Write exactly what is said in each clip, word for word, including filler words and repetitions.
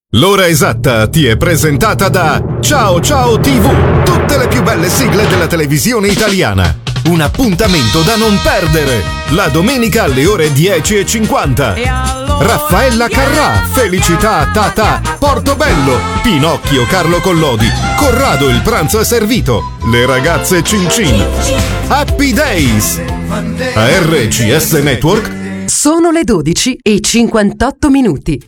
L'ora esatta ti è presentata da Ciao Ciao tivù, tutte le più belle sigle della televisione italiana. Un appuntamento da non perdere, la domenica alle ore dieci e cinquanta. Raffaella Carrà, Felicità Tata, Portobello, Pinocchio Carlo Collodi, Corrado il pranzo è servito, le ragazze Cin Cin, Happy Days. A R C S Network sono le dodici e cinquantotto minuti.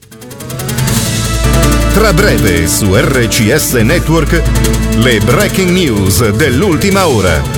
Tra breve su R C S Network le breaking news dell'ultima ora.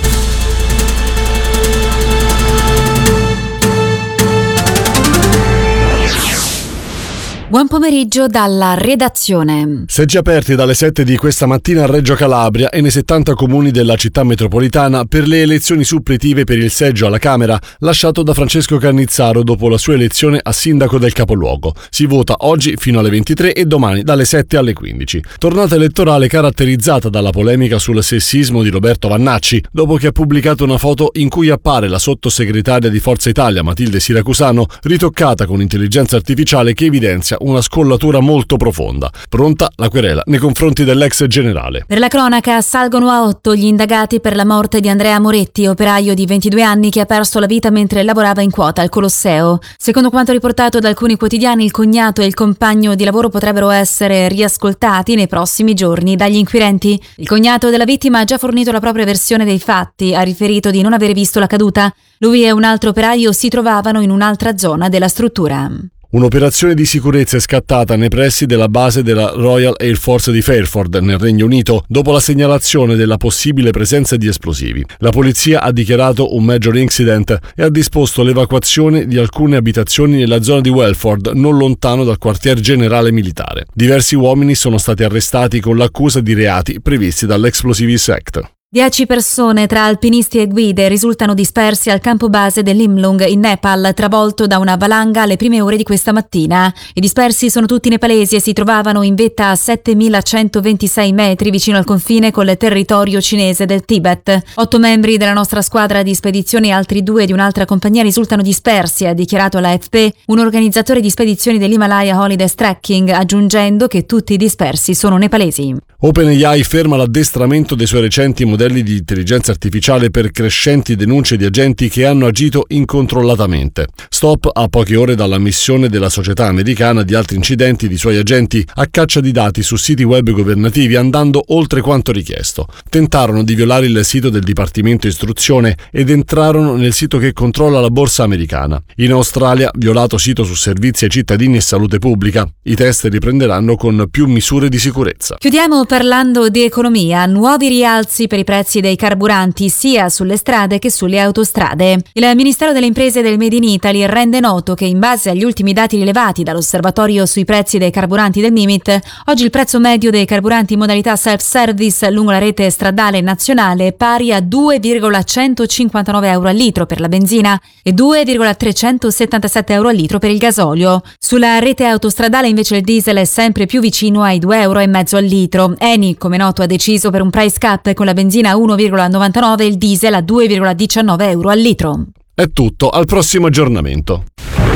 Buon pomeriggio dalla redazione. Seggi aperti dalle sette di questa mattina a Reggio Calabria e nei settanta comuni della città metropolitana per le elezioni suppletive per il seggio alla Camera lasciato da Francesco Cannizzaro dopo la sua elezione a sindaco del capoluogo. Si vota oggi fino alle ventitré e domani dalle sette alle quindici. Tornata elettorale caratterizzata dalla polemica sul sessismo di Roberto Vannacci, dopo che ha pubblicato una foto in cui appare la sottosegretaria di Forza Italia Matilde Siracusano ritoccata con intelligenza artificiale che evidenzia una scollatura molto profonda. Pronta la querela nei confronti dell'ex generale. Per la cronaca salgono a otto gli indagati per la morte di Andrea Moretti, operaio di ventidue anni che ha perso la vita mentre lavorava in quota al Colosseo. Secondo quanto riportato da alcuni quotidiani, il cognato e il compagno di lavoro potrebbero essere riascoltati nei prossimi giorni dagli inquirenti. Il cognato della vittima ha già fornito la propria versione dei fatti, ha riferito di non avere visto la caduta. Lui e un altro operaio si trovavano in un'altra zona della struttura. Un'operazione di sicurezza è scattata nei pressi della base della Royal Air Force di Fairford, nel Regno Unito, dopo la segnalazione della possibile presenza di esplosivi. La polizia ha dichiarato un major incident e ha disposto l'evacuazione di alcune abitazioni nella zona di Welford, non lontano dal quartier generale militare. Diversi uomini sono stati arrestati con l'accusa di reati previsti dall'Explosives Act. Dieci persone tra alpinisti e guide risultano dispersi al campo base dell'Imlung in Nepal, travolto da una valanga alle prime ore di questa mattina. I dispersi sono tutti nepalesi e si trovavano in vetta a settemilacentoventisei metri vicino al confine col territorio cinese del Tibet. Otto membri della nostra squadra di spedizioni e altri due di un'altra compagnia risultano dispersi, ha dichiarato l'A F P, un organizzatore di spedizioni dell'Himalaya Holidays Trekking, aggiungendo che tutti i dispersi sono nepalesi. OpenAI ferma l'addestramento dei suoi recenti modelli di intelligenza artificiale per crescenti denunce di agenti che hanno agito incontrollatamente. Stop a poche ore dalla missione della società americana di altri incidenti di suoi agenti a caccia di dati su siti web governativi andando oltre quanto richiesto. Tentarono di violare il sito del Dipartimento Istruzione ed entrarono nel sito che controlla la borsa americana. In Australia, violato sito su servizi ai cittadini e salute pubblica. I test riprenderanno con più misure di sicurezza. Chiudiamo parlando di economia, nuovi rialzi per i prezzi dei carburanti sia sulle strade che sulle autostrade. Il Ministero delle Imprese del Made in Italy rende noto che in base agli ultimi dati rilevati dall'osservatorio sui prezzi dei carburanti del Mimit, oggi il prezzo medio dei carburanti in modalità self-service lungo la rete stradale nazionale è pari a due virgola centocinquantanove euro al litro per la benzina e due virgola trecentosettantasette euro al litro per il gasolio. Sulla rete autostradale invece il diesel è sempre più vicino ai due euro e mezzo al litro. Eni, come noto, ha deciso per un price cap con la benzina a uno virgola novantanove e il diesel a due virgola diciannove euro al litro. È tutto, al prossimo aggiornamento.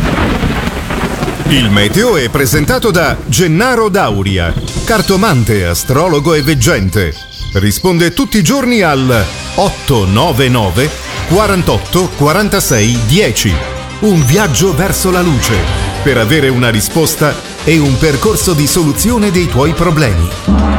Il meteo è presentato da Gennaro Dauria, cartomante, astrologo e veggente. Risponde tutti i giorni al otto nove nove quarantotto quarantasei dieci. Un viaggio verso la luce per avere una risposta e un percorso di soluzione dei tuoi problemi.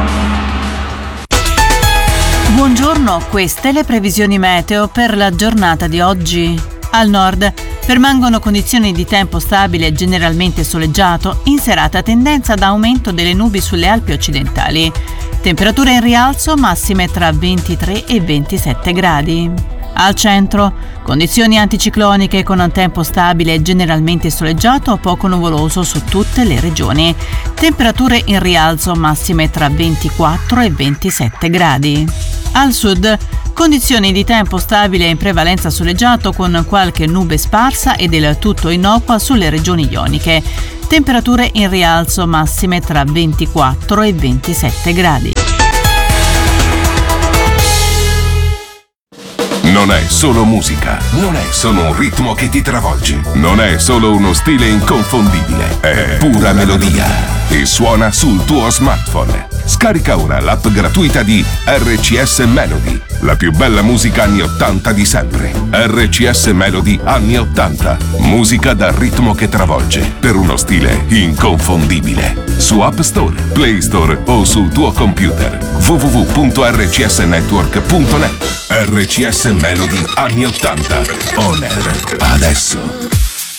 Buongiorno, queste le previsioni meteo per la giornata di oggi. Al nord permangono condizioni di tempo stabile e generalmente soleggiato, in serata tendenza ad aumento delle nubi sulle Alpi occidentali. Temperature in rialzo, massime tra ventitré e ventisette gradi. Al centro, condizioni anticicloniche con un tempo stabile e generalmente soleggiato o poco nuvoloso su tutte le regioni. Temperature in rialzo, massime tra ventiquattro e ventisette gradi. Al sud, condizioni di tempo stabile e in prevalenza soleggiato con qualche nube sparsa e del tutto innocua sulle regioni ioniche. Temperature in rialzo, massime tra ventiquattro e ventisette gradi. Non è solo musica, non è solo un ritmo che ti travolge, non è solo uno stile inconfondibile, è pura melodia. e suona sul tuo smartphone. Scarica ora l'app gratuita di R C S Melody, la più bella musica anni ottanta di sempre. R C S Melody anni ottanta, musica dal ritmo che travolge, per uno stile inconfondibile. Su App Store, Play Store o sul tuo computer. w w w punto r c s network punto net. R C S Melody anni ottanta. On air adesso.